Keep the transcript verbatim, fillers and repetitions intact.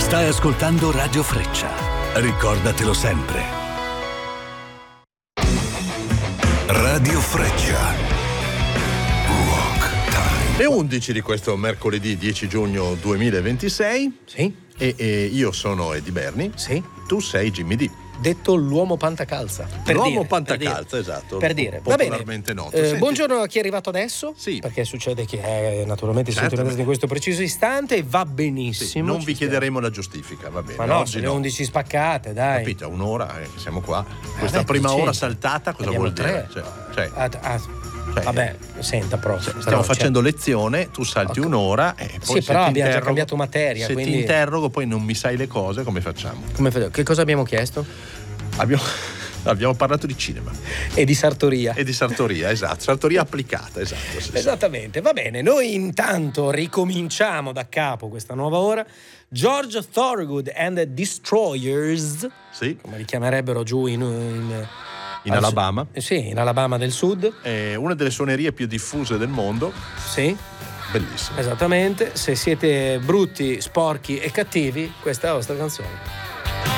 Stai ascoltando Radio Freccia. Ricordatelo sempre. Radio Freccia. Rock Time. Le undici di questo mercoledì dieci giugno duemilaventisei. Sì. E, e io sono Eddie Berni. Sì. Tu sei Jimmy D. Detto l'uomo pantacalza. Per L'uomo dire, pantacalza, per dire, esatto. Per dire, va bene. Popolarmente noto. Eh, Senti, buongiorno a chi è arrivato adesso. Sì. Perché succede che è naturalmente Certo, sintonizzati beh. in questo preciso istante e va sì, benissimo. non ci vi stiamo. chiederemo la giustifica, va bene. Ma no, Oggi sono le no. undici spaccate, dai. Capito, a un'ora eh, che siamo qua. Questa dai, prima che ora c'entra? saltata cosa Abbiamo vuol dire? tre. Cioè, cioè, Ah, ah, cioè, vabbè, senta proprio. stiamo però, facendo cioè, lezione, tu salti Ok. un'ora e poi Sì, se però ti abbiamo già interrogo- cambiato materia, Se quindi- ti interrogo poi non mi sai le cose, come facciamo? come fa- che cosa abbiamo chiesto? Abbiamo, abbiamo parlato di cinema E di sartoria. e di sartoria, esatto, sartoria applicata, esatto. Sì, sì. Esattamente, va bene. Noi intanto ricominciamo da capo questa nuova ora. George Thorogood and the Destroyers, Sì, come li chiamerebbero giù in, in, in Alabama. Eh, Sì, in Alabama del Sud. È una delle suonerie più diffuse del mondo, Sì, bellissima. esattamente. Se siete brutti, sporchi e cattivi, questa è la vostra canzone.